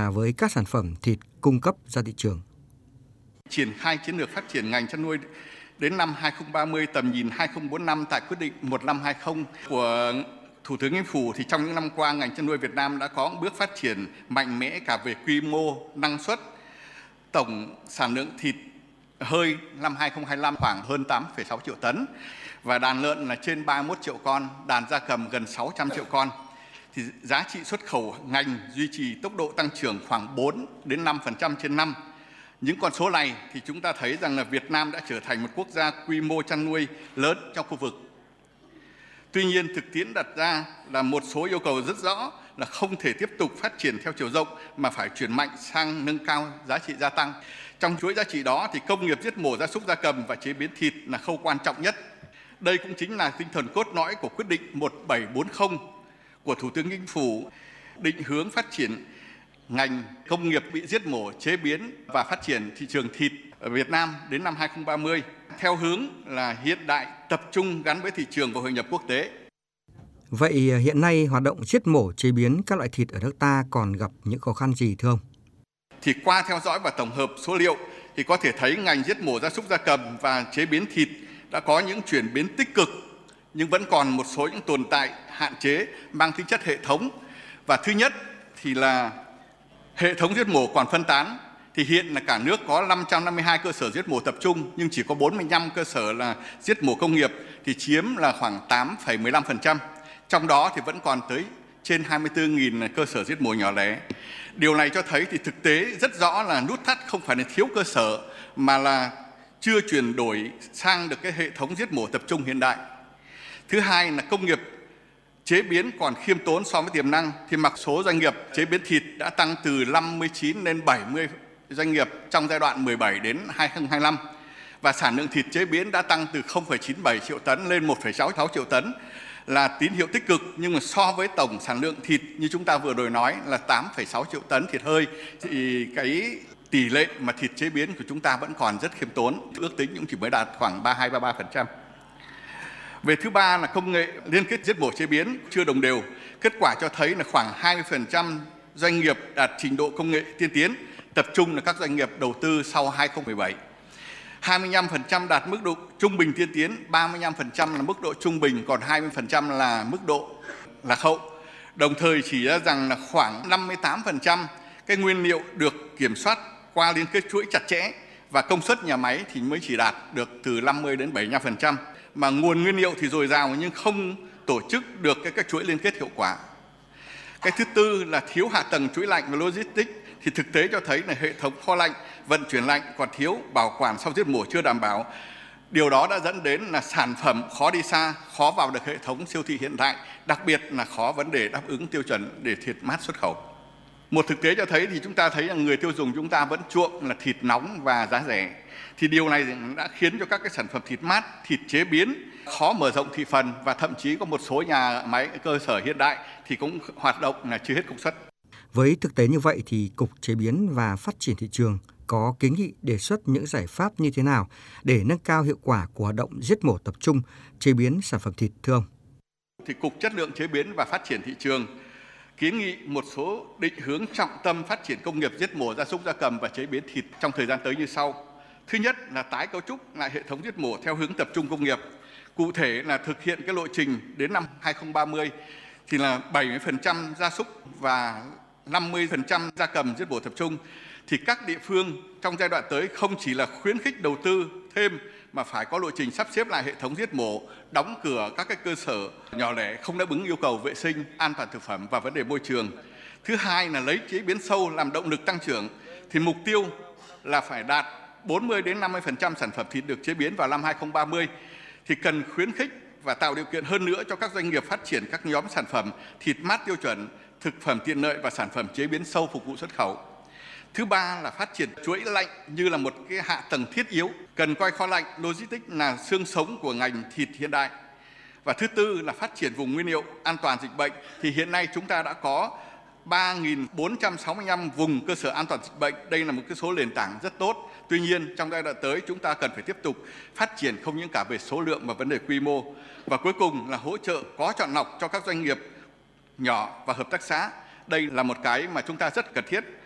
và với các sản phẩm thịt cung cấp ra thị trường. Triển khai chiến lược phát triển ngành chăn nuôi đến năm 2030, tầm nhìn 2045 tại quyết định 1520 của Thủ tướng Chính phủ thì trong những năm qua ngành chăn nuôi Việt Nam đã có bước phát triển mạnh mẽ cả về quy mô, năng suất. Tổng sản lượng thịt hơi năm 2025 khoảng hơn 8,6 triệu tấn và đàn lợn là trên 31 triệu con, đàn gia cầm gần 600 triệu con. Thì giá trị xuất khẩu ngành duy trì tốc độ tăng trưởng khoảng 4 đến 5% trên năm. Những con số này thì chúng ta thấy rằng là Việt Nam đã trở thành một quốc gia quy mô chăn nuôi lớn trong khu vực. Tuy nhiên, thực tiễn đặt ra là một số yêu cầu rất rõ là không thể tiếp tục phát triển theo chiều rộng mà phải chuyển mạnh sang nâng cao giá trị gia tăng. Trong chuỗi giá trị đó thì công nghiệp giết mổ gia súc gia cầm và chế biến thịt là khâu quan trọng nhất. Đây cũng chính là tinh thần cốt lõi của quyết định 1740 của Thủ tướng Chính phủ, định hướng phát triển ngành công nghiệp bị giết mổ, chế biến và phát triển thị trường thịt ở Việt Nam đến năm 2030 theo hướng là hiện đại, tập trung gắn với thị trường và hội nhập quốc tế. Vậy hiện nay hoạt động giết mổ chế biến các loại thịt ở nước ta còn gặp những khó khăn gì thưa ông? Thì qua theo dõi và tổng hợp số liệu thì có thể thấy ngành giết mổ gia súc gia cầm và chế biến thịt đã có những chuyển biến tích cực nhưng vẫn còn một số những tồn tại hạn chế mang tính chất hệ thống. Và thứ nhất thì là hệ thống giết mổ còn phân tán. Thì hiện là cả nước có 552 cơ sở giết mổ tập trung nhưng chỉ có 45 cơ sở là giết mổ công nghiệp thì chiếm là khoảng 8,15%. Trong đó thì vẫn còn tới trên 24.000 cơ sở giết mổ nhỏ lẻ. Điều này cho thấy thì thực tế rất rõ là nút thắt không phải là thiếu cơ sở mà là chưa chuyển đổi sang được cái hệ thống giết mổ tập trung hiện đại. Thứ hai là công nghiệp chế biến còn khiêm tốn so với tiềm năng thì mặc số doanh nghiệp chế biến thịt đã tăng từ 59 lên 70 doanh nghiệp trong giai đoạn 17 đến 2025 và sản lượng thịt chế biến đã tăng từ 0,97 triệu tấn lên 1,66 triệu tấn là tín hiệu tích cực, nhưng mà so với tổng sản lượng thịt như chúng ta vừa rồi nói là 8,6 triệu tấn thịt hơi thì cái tỷ lệ mà thịt chế biến của chúng ta vẫn còn rất khiêm tốn, ước tính cũng chỉ mới đạt khoảng 32-33%. Về thứ ba là công nghệ liên kết giết mổ chế biến chưa đồng đều. Kết quả cho thấy là khoảng 20% doanh nghiệp đạt trình độ công nghệ tiên tiến, tập trung là các doanh nghiệp đầu tư sau 2017. 25% đạt mức độ trung bình tiên tiến, 35% là mức độ trung bình, còn 20% là mức độ lạc hậu. Đồng thời chỉ ra rằng là khoảng 58% cái nguyên liệu được kiểm soát qua liên kết chuỗi chặt chẽ và công suất nhà máy thì mới chỉ đạt được từ 50 đến 75%. Mà nguồn nguyên liệu thì dồi dào nhưng không tổ chức được các chuỗi liên kết hiệu quả. Cái thứ tư là thiếu hạ tầng chuỗi lạnh và logistics thì thực tế cho thấy là hệ thống kho lạnh, vận chuyển lạnh còn thiếu, bảo quản sau giết mổ chưa đảm bảo. Điều đó đã dẫn đến là sản phẩm khó đi xa, khó vào được hệ thống siêu thị hiện đại, đặc biệt là khó vấn đề đáp ứng tiêu chuẩn để thịt mát xuất khẩu. Một thực tế cho thấy thì chúng ta thấy là người tiêu dùng chúng ta vẫn chuộng là thịt nóng và giá rẻ. Thì điều này đã khiến cho các cái sản phẩm thịt mát, thịt chế biến khó mở rộng thị phần và thậm chí có một số nhà máy cơ sở hiện đại thì cũng hoạt động là chưa hết công suất. Với thực tế như vậy thì Cục Chế biến và Phát triển thị trường có kiến nghị đề xuất những giải pháp như thế nào để nâng cao hiệu quả của hoạt động giết mổ tập trung, chế biến sản phẩm thịt thưa ông? Thì Cục Chất lượng Chế biến và Phát triển thị trường kiến nghị một số định hướng trọng tâm phát triển công nghiệp giết mổ gia súc gia cầm và chế biến thịt trong thời gian tới như sau. Thứ nhất là tái cấu trúc lại hệ thống giết mổ theo hướng tập trung công nghiệp. Cụ thể là thực hiện cái lộ trình đến năm 2030 thì là 70% gia súc và 50% gia cầm giết mổ tập trung. Thì các địa phương trong giai đoạn tới không chỉ là khuyến khích đầu tư thêm mà phải có lộ trình sắp xếp lại hệ thống giết mổ, đóng cửa các cái cơ sở nhỏ lẻ không đáp ứng yêu cầu vệ sinh, an toàn thực phẩm và vấn đề môi trường. Thứ hai là lấy chế biến sâu làm động lực tăng trưởng. Thì mục tiêu là phải đạt 40 đến 50% sản phẩm thịt được chế biến vào năm 2030 thì cần khuyến khích và tạo điều kiện hơn nữa cho các doanh nghiệp phát triển các nhóm sản phẩm thịt mát tiêu chuẩn, thực phẩm tiện lợi và sản phẩm chế biến sâu phục vụ xuất khẩu. Thứ ba là phát triển chuỗi lạnh như là một cái hạ tầng thiết yếu, cần coi kho lạnh, logistics là xương sống của ngành thịt hiện đại. Và thứ tư là phát triển vùng nguyên liệu an toàn dịch bệnh thì hiện nay chúng ta đã có 3.465 vùng cơ sở an toàn dịch bệnh. Đây là một cái số nền tảng rất tốt. Tuy nhiên, trong giai đoạn tới chúng ta cần phải tiếp tục phát triển không những cả về số lượng mà vấn đề quy mô. Và cuối cùng là hỗ trợ có chọn lọc cho các doanh nghiệp nhỏ và hợp tác xã. Đây là một cái mà chúng ta rất cần thiết.